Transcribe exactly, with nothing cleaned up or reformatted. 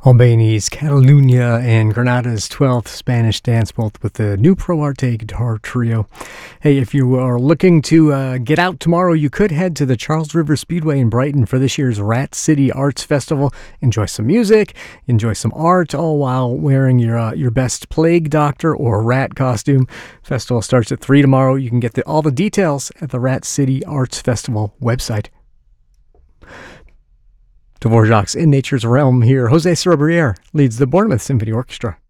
Albany's Catalunya and Granada's twelfth Spanish Dance, both with the new Pro Arte guitar trio. Hey, if you are looking to uh, get out tomorrow, you could head to the Charles River Speedway in Brighton for this year's Rat City Arts Festival. Enjoy some music, enjoy some art, all while wearing your uh, your best plague doctor or rat costume. Festival starts at three tomorrow. You can get the, all the details at the Rat City Arts Festival website. Dvorak's In Nature's Realm here. Jose Cerebriere leads the Bournemouth Symphony Orchestra.